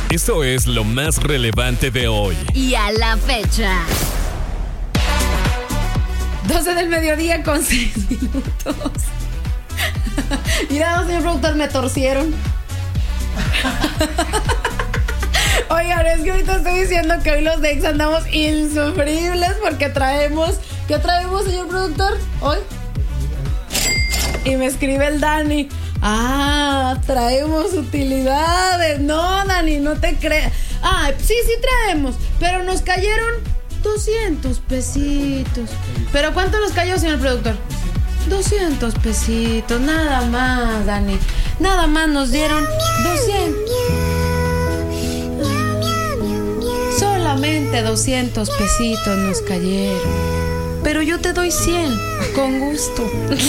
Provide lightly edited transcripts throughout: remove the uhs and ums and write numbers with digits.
Esto es lo más relevante de hoy. Y a la fecha. 12 del mediodía con 6 minutos. Mira, señor productor, me torcieron. Oigan, es que ahorita estoy diciendo que hoy los Dex andamos insufribles porque traemos... ¿Qué traemos, señor productor? Hoy. Y me escribe el Dani. Traemos utilidades. No, Dani, no te creas. Sí traemos. Pero nos cayeron 200 pesitos. ¿Pero cuánto nos cayó, señor productor? 200 pesitos, nada más, Dani. Nada más nos dieron 200. Solamente 200 pesitos nos cayeron. Pero yo te doy 100, con gusto.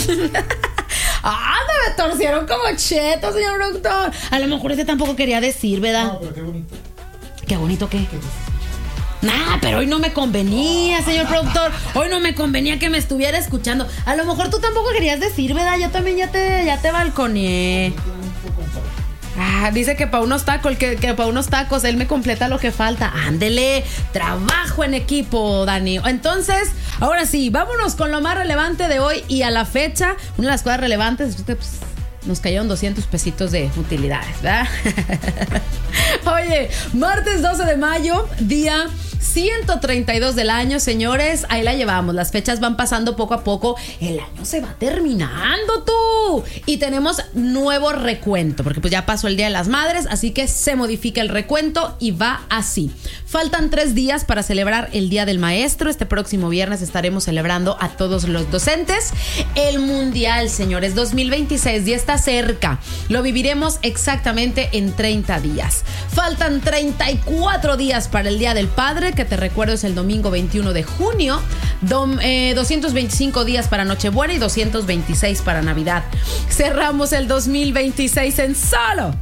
Me torcieron como cheto, señor productor. A lo mejor ese tampoco quería decir, ¿verdad? No, pero qué bonito. ¿Qué bonito qué? Pero hoy no me convenía, señor productor. Hoy no me convenía que me estuviera escuchando. A lo mejor tú tampoco querías decir, ¿verdad? Yo también ya te balconeé. Dice que para unos tacos, que para unos tacos él me completa lo que falta. Ándele, trabajo en equipo, Dani. Entonces, ahora sí, vámonos con lo más relevante de hoy y a la fecha. Una de las cosas relevantes es que nos cayeron 200 pesitos de utilidades, ¿verdad? Oye, martes 12 de mayo, día 132 del año, señores. Ahí la llevamos, las fechas van pasando poco a poco. El año se va terminando, tú. Y tenemos nuevo recuento, porque pues ya pasó el Día de las Madres, así que se modifica el recuento y va así. Faltan 3 días para celebrar el Día del Maestro. Este próximo viernes estaremos celebrando a todos los docentes. El Mundial, señores, 2026 ya está cerca. Lo viviremos exactamente en 30 días. Faltan 34 días para el Día del Padre, que te recuerdo es el domingo 21 de junio. 225 días para Nochebuena y 226 para Navidad. Cerramos el 2026 en solo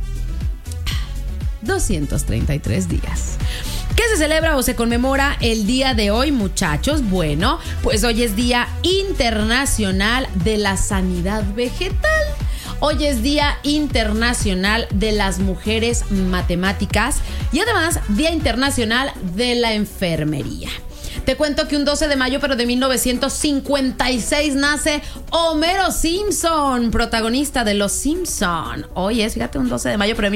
233 días. ¿Qué se celebra o se conmemora el día de hoy, muchachos? Bueno, pues hoy es Día Internacional de la Sanidad Vegetal. Hoy es Día Internacional de las Mujeres Matemáticas y además Día Internacional de la Enfermería. Te cuento que un 12 de mayo, pero de 1956, nace Homero Simpson, protagonista de Los Simpson. Hoy es, fíjate, un 12 de mayo, pero de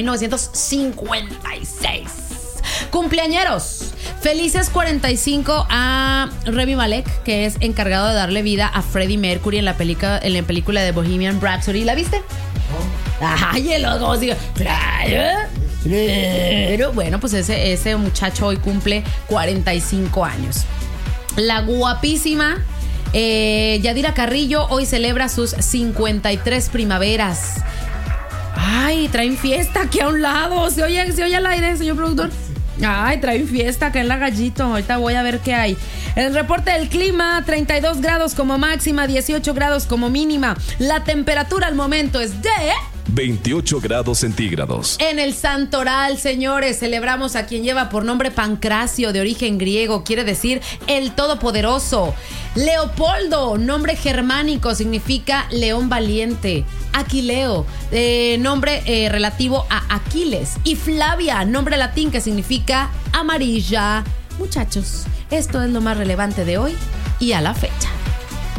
1956. Cumpleañeros. Felices 45 a Rami Malek, que es encargado de darle vida a Freddie Mercury en la película de Bohemian Rhapsody. ¿La viste? Ay, el logo, claro. Bueno, pues ese muchacho hoy cumple 45 años. La guapísima Yadira Carrillo hoy celebra sus 53 primaveras. Ay, traen fiesta aquí a un lado. ¿Se oye al aire, señor productor? Ay, traen fiesta acá en La Gallito. Ahorita voy a ver qué hay. El reporte del clima: 32 grados como máxima, 18 grados como mínima. La temperatura al momento es de 28 grados centígrados. En el Santoral, señores, celebramos a quien lleva por nombre Pancracio, de origen griego, quiere decir el Todopoderoso. Leopoldo, nombre germánico, significa león valiente. Aquileo, nombre relativo a Aquiles. Y Flavia, nombre latín que significa amarilla. Muchachos, esto es lo más relevante de hoy y a la fecha.